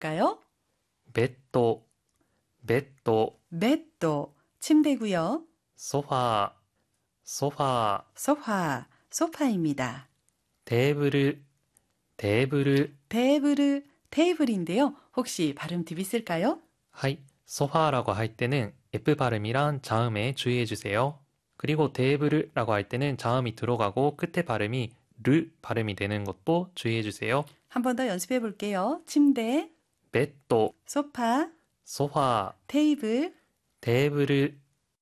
볼까요? ベッド、ベッド、 베드, 침대고요. ソファー、ソファー、 소파, 소파입니다. テーブル、テーブル。 테이블, 테이블인데요. 혹시 발음 팁 있을까요? はい、ソファー라고 할 때는 F 발음이란 자음에 주의해 주세요. 그리고 테이블이라고 할 때는 자음이 들어가고 끝에 발음이 르 발음이 되는 것도 주의해 주세요. 한 번 더 연습해 볼게요. 침대, ベッド、 소파, ソファー、 테이블. テーブル。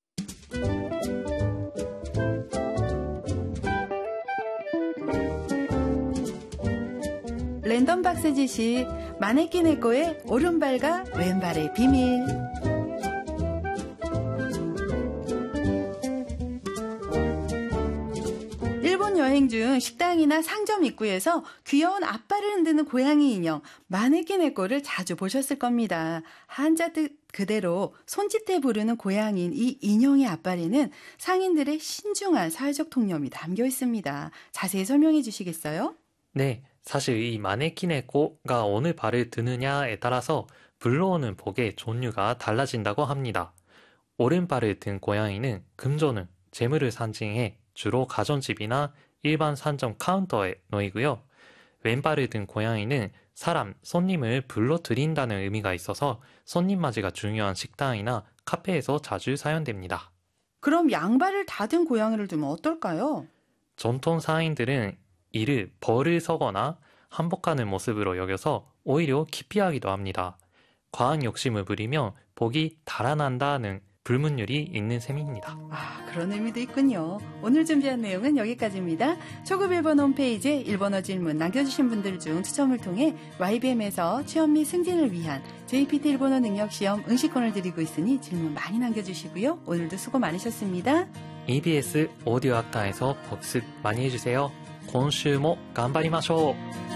랜덤 박스 지시, 마네킹 에코의 오른발과 왼발의 비밀. 일본 여행 중 식당이나 상점 입구에서 귀여운 앞발을 흔드는 고양이 인형 마네킹 에코를 자주 보셨을 겁니다. 한자 뜻 그대로 손짓대 부르는 고양이인 이 인형의 앞발에는 상인들의 신중한 사회적 통념이 담겨 있습니다. 자세히 설명해 주시겠어요? 네, 사실 이 마네키네코가 어느 발을 드느냐에 따라서 불러오는 복의 종류가 달라진다고 합니다. 오른발을 든 고양이는 금전운, 재물을 상징해 주로 가전집이나 일반 상점 카운터에 놓이고요. 왼발을 든 고양이는 사람, 손님을 불러들인다는 의미가 있어서 손님 맞이가 중요한 식당이나 카페에서 자주 사용됩니다. 그럼 양발을 다 든 고양이를 두면 어떨까요? 전통 상인들은 이를 벌을 서거나 한복하는 모습으로 여겨서 오히려 기피하기도 합니다. 과한 욕심을 부리면 복이 달아난다는 불문율이 있는 셈입니다. 아, 그런 의미도 있군요. 오늘 준비한 내용은 여기까지입니다. 초급 일본 홈페이지에 일본어 질문 남겨주신 분들 중 추첨을 통해 YBM에서 취업 및 승진을 위한 JPT 일본어 능력 시험 응시권을 드리고 있으니 질문 많이 남겨주시고요. 오늘도 수고 많으셨습니다. EBS 오디오 학과에서 복습 많이 해주세요. 今週も頑張りましょう。